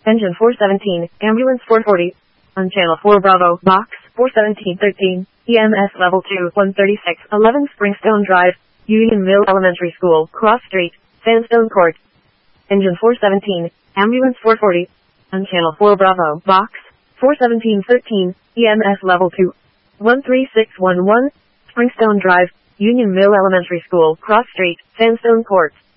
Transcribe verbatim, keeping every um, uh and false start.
Engine four seventeen, Ambulance four forty. On Channel four Bravo, Box four seventeen thirteen, E M S Level two, one thirty-six, eleven Springstone Drive, Union Mill Elementary School, Cross Street, Sandstone Court. Engine four seventeen, Ambulance four forty. On Channel four Bravo, Box four seventeen thirteen, E M S Level two, one three six one one, Springstone Drive, Union Mill Elementary School, Cross Street, Sandstone Court.